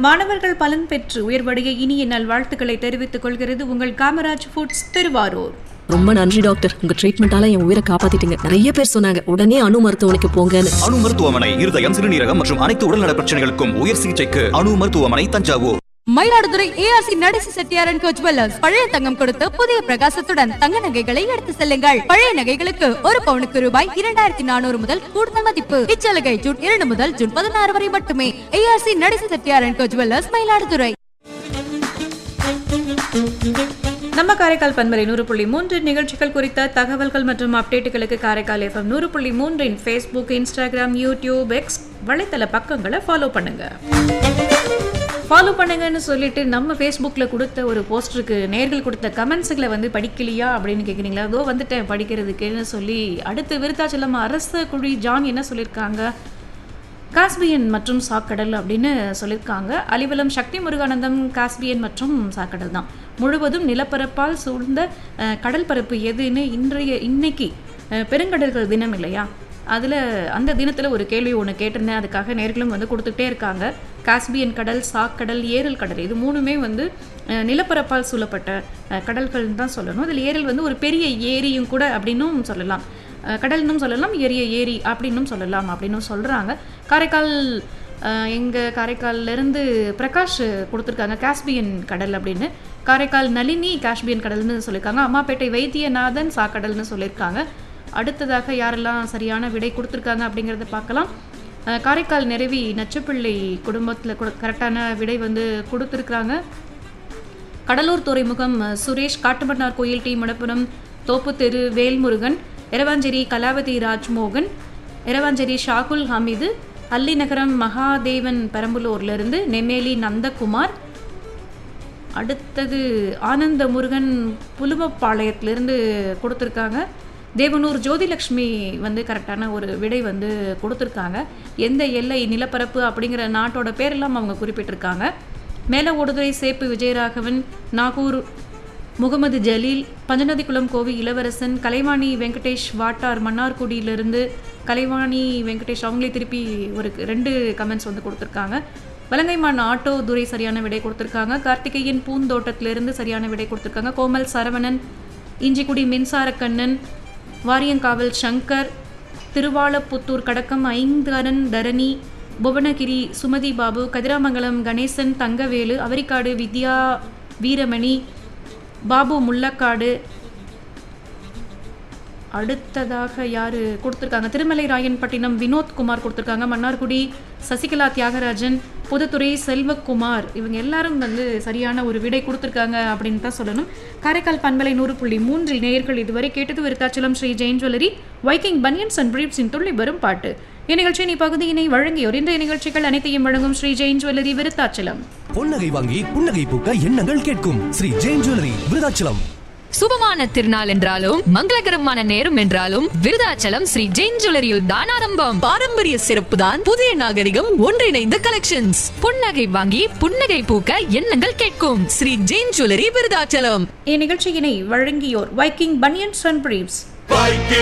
மாணவர்கள் பலன் பெற்று உயர்வடைய இனிய நல்வாழ்த்துக்களை தெரிவித்துக் கொள்கிறது உங்கள் காமராஜ் ஃபுட்ஸ் திருவாரூர். ரொம்ப நன்றி டாக்டர், உங்க ட்ரீட்மெண்டால என் உயிரை காப்பாத்திட்டீங்க. நிறைய பேர் சொன்னாங்க உடனே அணு மருத்துவமனைக்கு போங்கன்னு. அணு மருத்துவமனை இருதயம், சிறுநீரகம் மற்றும் அனைத்து உடல்நல பிரச்சனைகளுக்கும் உயர் சிகிச்சைக்கு அணு மருத்துவமனை, Thanjavur. Mayiladuthurai ARC நடேசி Chettiar and go jewellers பழைய தங்கம் கொடுத்து புதிய பிரகாசத்துடன் தங்க நகைகளை எடுத்து செல்லுங்கள். பழைய நகைகளுக்கு ஒரு பவுனுக்கு ரூபாய் 2400 முதல் கூடுதல் மதிப்பு. இச்சலுகை ஜூன் 2 முதல் ஜூன் 16 வரை மட்டுமே. ARC நடேசி Chettiar and go jewellers, Mayiladuthurai. நம்ம காரைக்கால் பண்பலை 100.3 நிகழ்ச்சிகள் குறித்த தகவல்கள் மற்றும் அப்டேட்டுகளுக்கு Karaikal FM 100.3 Facebook, Instagram, YouTube, X வலைத்தள பக்கங்களை ஃபாலோ பண்ணுங்கன்னு சொல்லிட்டு நம்ம ஃபேஸ்புக்கில் கொடுத்த ஒரு போஸ்டருக்கு நேர்கள் கொடுத்த கமெண்ட்ஸுகளை படிக்கலையா அப்படின்னு கேட்குறீங்களா? அதோ வந்துட்டேன் படிக்கிறதுக்குன்னு சொல்லி. அடுத்து விருத்தாச்சலம் அரச குழி ஜான் என்ன சொல்லியிருக்காங்க? காஸ்பியன் மற்றும் சாக்கடல் அப்படின்னு சொல்லியிருக்காங்க. அலிவலம் சக்தி முருகானந்தம் காஸ்பியன் மற்றும் சாக்கடல் தான் முழுவதும் நிலப்பரப்பால் சூழ்ந்த கடல் பரப்பு எதுன்னு இன்னைக்கு பெருங்கடல்கள் தினம் இல்லையா? அதில் அந்த தினத்தில் ஒரு கேள்வி ஒன்று கேட்டிருந்தேன். அதுக்காக நேர்களும் கொடுத்துட்டே இருக்காங்க. காஸ்பியன் கடல், சாக்கடல், ஏரல் கடல் இது மூணுமே நிலப்பரப்பால் சூழப்பட்ட கடல்கள்னு தான் சொல்லணும். அதில் ஏரல் ஒரு பெரிய ஏரியும் கூட அப்படின்னும் சொல்லலாம், கடல்னும் சொல்லலாம், ஏரி அப்படின்னும் சொல்லலாம் அப்படின்னும் சொல்கிறாங்க. எங்கள் காரைக்கால்லேருந்து பிரகாஷ் கொடுத்துருக்காங்க காஸ்பியன் கடல் அப்படின்னு. காரைக்கால் நளினி காஸ்பியன் கடல்னு சொல்லியிருக்காங்க. அம்மாப்பேட்டை வைத்தியநாதன் சாக்கடல்னு சொல்லியிருக்காங்க. அடுத்ததாக யாரெல்லாம் சரியான விடை கொடுத்துருக்காங்க அப்படிங்கிறத பார்க்கலாம். காரைக்கால் நிறைவி நச்சுப்பிள்ளை குடும்பத்தில் கரெக்டான விடை கொடுத்துருக்குறாங்க. கடலூர் துறைமுகம் சுரேஷ், காட்டுமன்னார் கோயில் டி மடப்புரம், தோப்பு தெரு வேல்முருகன், எரவாஞ்சேரி கலாவதி ராஜ்மோகன், எரவாஞ்சேரி ஷாகுல் ஹமீது, அல்லிநகரம் மகாதேவன் பெரம்பலூர்லேருந்து நெமேலி நந்தகுமார். அடுத்தது ஆனந்த முருகன் புலுவப்பாளையத்திலிருந்து கொடுத்துருக்காங்க. தேவனூர் ஜோதிலக்ஷ்மி கரெக்டான ஒரு விடை கொடுத்துருக்காங்க. எந்த எல்லை நிலப்பரப்பு அப்படிங்கிற நாட்டோட பேரெல்லாம் அவங்க குறிப்பிட்டிருக்காங்க. மேல ஓடுதுறை சேப்பு விஜயராகவன், நாகூர் முகமது ஜலீல், பஞ்சநதிக்குளம் கோவி இளவரசன், கலைவாணி வெங்கடேஷ் வாட்டார் மன்னார்குடியிலிருந்து கலைவாணி வெங்கடேஷ் அவங்களே திருப்பி ஒரு 2 கமெண்ட்ஸ் கொடுத்துருக்காங்க. வலங்கைமான் ஆட்டோ துரை சரியான விடை கொடுத்துருக்காங்க. கார்த்திகேயன் பூந்தோட்டத்திலிருந்து சரியான விடை கொடுத்துருக்காங்க. கோமல் சரவணன், இஞ்சிக்குடி மின்சாரக்கண்ணன், வாரியங்காவல் சங்கர், திருவாளப்புத்தூர் கடக்கம் ஐங்கரன் தரணி, புவனகிரி சுமதி பாபு, கதிராமங்கலம் கணேசன் தங்கவேலு, அவரிக்காடு வித்யா வீரமணி, பாபு முள்ளக்காடு. அடுத்ததாக யார் கொடுத்துருக்காங்க? திருமலை ராயன்பட்டினம் வினோத்குமார் கொடுத்துருக்காங்க. மன்னார்குடி சசிகலா தியாகராஜன், புதுத்துறை செல்வக்குமார், இவங்க எல்லாரும் சரியான ஒரு விடை கொடுத்துருக்காங்க அப்படின்னு தான் சொல்லணும். காரைக்கால் பண்பலை 100.3 நேயர்கள் இதுவரை கேட்டது Virudhachalam Sri Jain jewellery, Viking banians and பிரீப்ஸின் துள்ளி வரும் பாட்டு. இந்நிகழ்ச்சியின் இப்பகுதியினை வழங்கியோர் இன்றைய நிகழ்ச்சிகள் அனைத்தையும் வழங்கும் ஸ்ரீ ஜெயின் ஜுவல்லரி விருத்தாச்சலம். பொன்னகை வாங்கி புன்னகை பூக்க எண்ணங்கள் கேட்கும் ஸ்ரீ ஜெயின் ஜுவல்லரி விருத்தாச்சலம். சுபமான திருநாள் என்றாலும் மங்களகரமான நேரம் என்றாலும் விருதாச்சலம் ஸ்ரீ ஜெயின் ஜுவல்லரியில் தான் ஆரம்பம். பாரம்பரிய சிறப்பு தான் புதிய நாகரிகம் ஒன்றிணைந்த கலெக்ஷன்ஸ். புன்னகை வாங்கி புன்னகை பூக்க எண்ணங்கள் கேட்கும் ஸ்ரீ ஜெயின் ஜுவல்லரி விருதாச்சலம். இந்நிகழ்ச்சியினை வழங்கியோர் வைக்கிங் பனியன்ஸ் அண்ட் பிரீப்ஸ்.